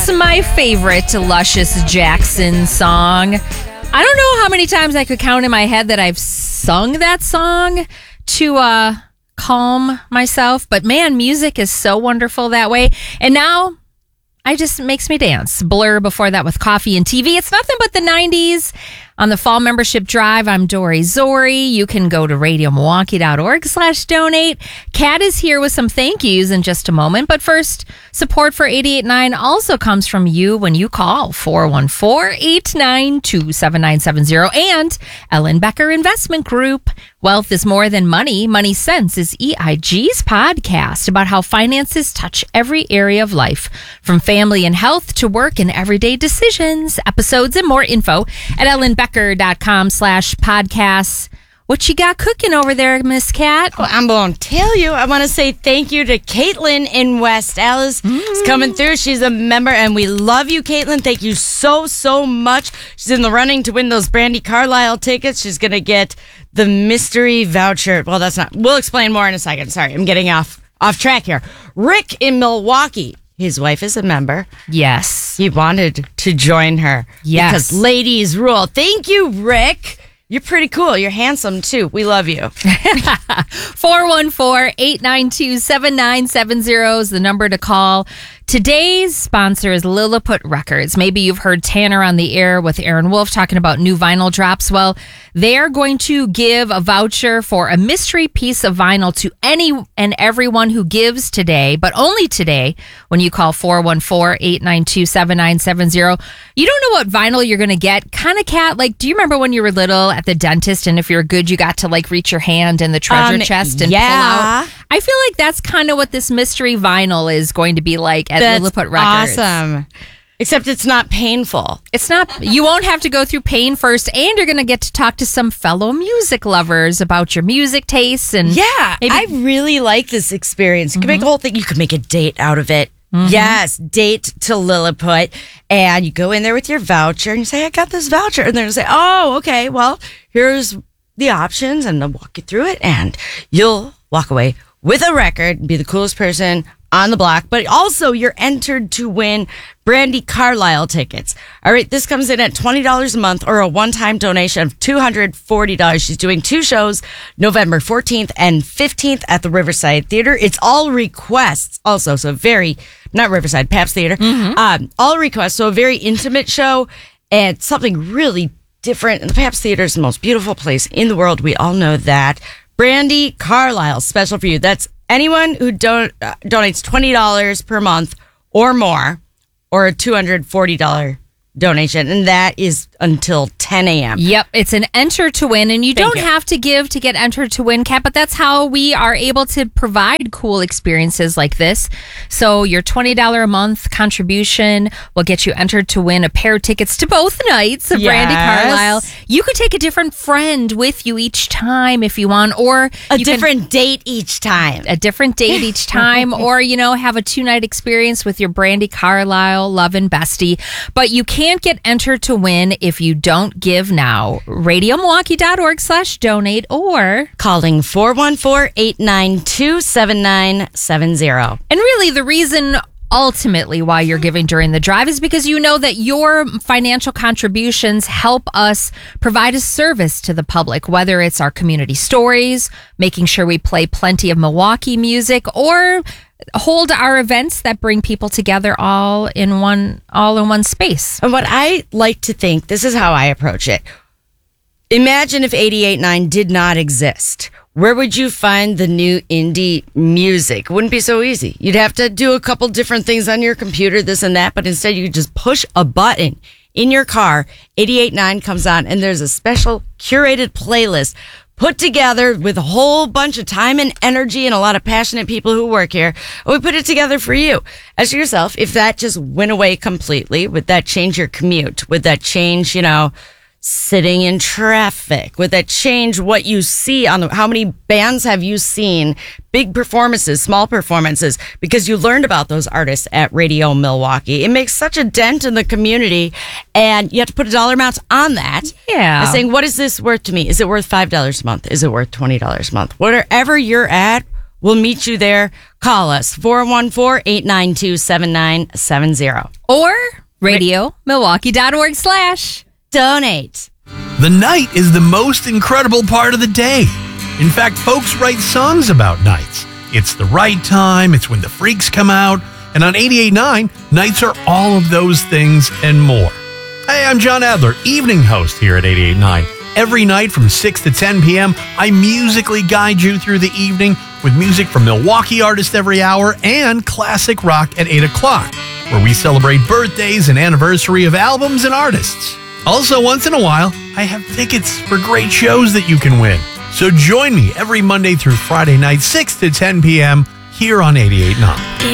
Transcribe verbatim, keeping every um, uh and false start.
It's my favorite Luscious Jackson song. I don't know how many times I could count in my head that I've sung that song to uh, calm myself. But man, music is so wonderful that way. And now I just it makes me dance. Blur before that with Coffee and T V. It's nothing but the nineties. On the fall membership drive, I'm Dory Zori. You can go to radio milwaukee dot org slash donate. Kat is here with some thank yous in just a moment. But first, support for eighty-eight point nine also comes from you when you call four one four, eight nine two, seven nine seven zero and Ellen Becker Investment Group. Wealth is more than money. Money Sense is E I G's podcast about how finances touch every area of life, from family and health to work and everyday decisions. Episodes and more info at ellenbecker.com slash podcasts. What you got cooking over there, Miss Kat? Well, I'm going to tell you. I want to say thank you to Caitlin in West Allis. Mm. She's coming through. She's a member, and we love you, Caitlin. Thank you so, so much. She's in the running to win those Brandy Carlisle tickets. She's going to get the mystery voucher. Well, that's not. We'll explain more in a second. Sorry, I'm getting off off track here. Rick in Milwaukee. His wife is a member. Yes. He wanted to join her. Yes. Because ladies rule. Thank you, Rick. You're pretty cool. You're handsome, too. We love you. four one four, eight nine two, seven nine seven zero is the number to call. Today's sponsor is Lilliput Records. Maybe you've heard Tanner on the air with Aaron Wolf talking about new vinyl drops. Well, they're going to give a voucher for a mystery piece of vinyl to any and everyone who gives today, but only today when you call four one four, eight nine two, seven nine seven zero. You don't know what vinyl you're going to get. Kind of, Cat, like, do you remember when you were little at the dentist and if you're good, you got to like reach your hand in the treasure um, chest and yeah. pull out? I feel like that's kind of what this mystery vinyl is going to be like at That's Lilliput Records. Awesome. Except it's not painful. It's not. You won't have to go through pain first, and you're going to get to talk to some fellow music lovers about your music tastes. And yeah, maybe- I really like this experience. You can Mm-hmm. make a whole thing. You can make a date out of it. Mm-hmm. Yes, date to Lilliput. And you go in there with your voucher and you say, I got this voucher. And they're going to say, oh, okay, well, here's the options. And they'll walk you through it. And you'll walk away with a record and be the coolest person on the block. But also, you're entered to win Brandy Carlisle tickets. All right, this comes in at twenty dollars a month or a one-time donation of two hundred forty dollars. She's doing two shows, November fourteenth and fifteenth at the Riverside Theater. It's all requests also, so very, not Riverside, Pabst Theater. Mm-hmm. Um, all requests, so a very intimate show and something really different. And the Pabst Theater is the most beautiful place in the world. We all know that. Brandy Carlisle, special for you. That's anyone who don- uh, donates twenty dollars per month or more, or a two hundred forty dollars donation, and that is until ten a.m. Yep, it's an enter to win, and you Thank don't you. have to give to get entered to win, Kat, but that's how we are able to provide cool experiences like this. So your twenty dollars a month contribution will get you entered to win a pair of tickets to both nights of Brandy Yes. Carlisle. You could take a different friend with you each time if you want, or A you can- different date each time. a different date each time, or, you know, have a two-night experience with your Brandy Carlisle loving bestie. But you can't get entered to win if you don't give now. radio milwaukee dot org slash donate or... Calling four one four, eight nine two, seven nine seven zero. And really, the reason ultimately why you're giving during the drive is because you know that your financial contributions help us provide a service to the public, whether it's our community stories, making sure we play plenty of Milwaukee music, or hold our events that bring people together all in one all in one space. And what I like to think, this is how I approach it. Imagine if eighty-eight point nine did not exist. Where would you find the new indie music? It wouldn't be so easy. You'd have to do a couple different things on your computer, this and that, but instead you just push a button in your car. eighty-eight point nine comes on, and there's a special curated playlist put together with a whole bunch of time and energy and a lot of passionate people who work here. And we put it together for you. As for yourself, if that just went away completely, would that change your commute? Would that change, you know, sitting in traffic? Would that change what you see on the, how many bands have you seen? Big performances, small performances, because you learned about those artists at Radio Milwaukee. It makes such a dent in the community, and you have to put a dollar amount on that. Yeah. By saying, what is this worth to me? Is it worth five dollars a month? Is it worth twenty dollars a month? Whatever you're at, We'll meet you there. Call us, four one four, eight nine two, seven nine seven zero. Or radio milwaukee dot org slash donate. The night is the most incredible part of the day. In fact, folks write songs about nights. It's the right time. It's when the freaks come out. And on eighty-eight point nine, nights are all of those things and more. Hey, I'm John Adler, evening host here at eighty-eight point nine. Every night from six to ten p.m., I musically guide you through the evening with music from Milwaukee artists every hour and classic rock at eight o'clock, where we celebrate birthdays and anniversary of albums and artists. Also, once in a while, I have tickets for great shows that you can win. So join me every Monday through Friday night, six to ten p.m. here on eighty-eight point nine.